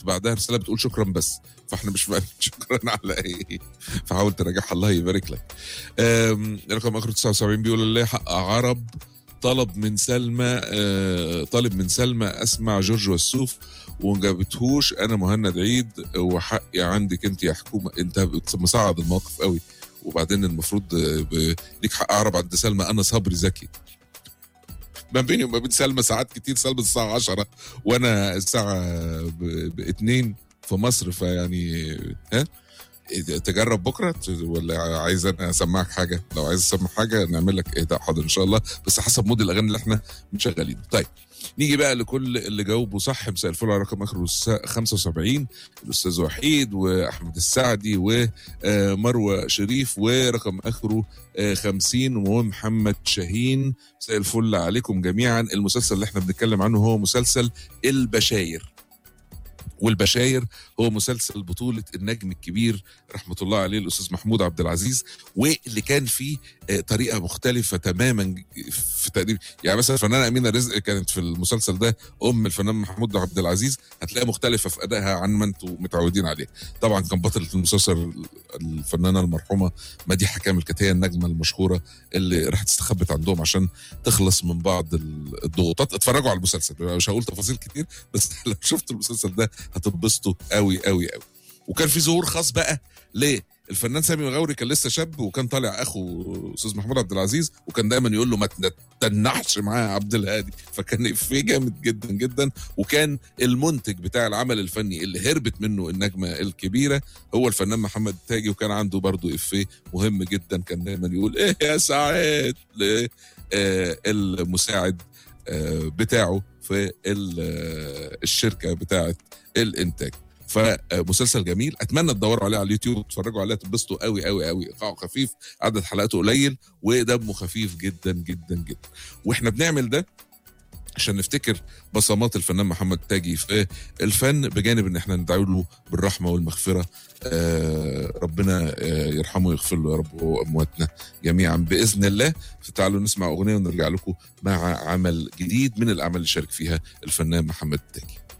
بعدها رساله بتقول شكرا بس، فاحنا مش فاهمين شكرا على ايه، فحاول تراجعها الله يبارك لك. رقم اخر 79 بيقول الله حق عرب طلب من سلمى اسمع جورج وسوف وما جابتهوش. انا مهند عيد وحقي عندك انت يا حكومه. انت مصعد الموقف قوي، وبعدين المفروض ليك حق اعرب عند سلمى. انا صبري زكي، ما بيني وما بين سلمى ساعات كتير. سلمى الساعه 10 وانا الساعه 2 في مصر، فيعني ها تجرب بكره ولا عايز انا اسمعك حاجه؟ لو عايز اسمع حاجه نعمل لك ايه ده، حاضر ان شاء الله، بس حسب مود الاغاني اللي احنا مشغلينه. طيب نيجي بقى لكل اللي جاوبوا صح. مساء الفل على رقم اخره 75 الاستاذ وحيد واحمد السعدي ومروه شريف، ورقم اخره 50 ومحمد شاهين. مساء الفل عليكم جميعا. المسلسل اللي احنا بنتكلم عنه هو مسلسل البشاير، والبشاير هو مسلسل بطولة النجم الكبير رحمة الله عليه الأستاذ محمود عبد العزيز، واللي كان فيه طريقة مختلفة تماما في تقديم. يعني مثلا الفنانة أمينة رزق كانت في المسلسل ده أم الفنان محمود عبد العزيز، هتلاقيها مختلفة في أدائها عن ما أنتم متعودين عليه. طبعا كان بطلة المسلسل الفنانة المرحومة مديحة كامل، كانت هي النجمة المشهورة اللي راحت استخبت عندهم عشان تخلص من بعض الضغوطات. اتفرجوا على المسلسل، مش هقول تفاصيل كتير، بس لو شفتوا المسلسل ده هتتبسطوا قوي قوي قوي. وكان في ظهور خاص بقى للفنان سامي مغاوري، كان لسه شاب وكان طالع اخو استاذ محمود عبد العزيز، وكان دايما يقول له ما تنحش معاه عبد الهادي، فكان افيه جامد جدا جدا. وكان المنتج بتاع العمل الفني اللي هربت منه النجمه الكبيره هو الفنان محمد تاجي، وكان عنده برضو افيه مهم جدا، كان دايما يقول ايه يا سعاد المساعد بتاعه في الشركه بتاعه الانتاج. فمسلسل جميل، اتمنى تدوروا عليه على اليوتيوب تتفرجوا عليه، تنبسطوا قوي قوي قوي. ايقاعه خفيف، عدد حلقاته قليل، ودمه خفيف جدا جدا جدا. واحنا بنعمل ده عشان نفتكر بصمات الفنان محمد تاجي في الفن، بجانب ان احنا ندعو له بالرحمه والمغفره. ربنا يرحمه ويغفر له يا رب، وامواتنا جميعا باذن الله. فتعالوا نسمع اغنيه ونرجع لكم مع عمل جديد من الاعمال اللي شارك فيها الفنان محمد تاجي.